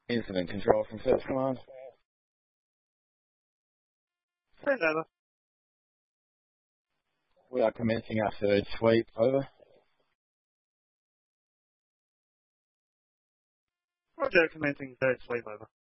Incident control from First Command. Send over. We are commencing our third sweep. Over. Roger, commencing third sweep over.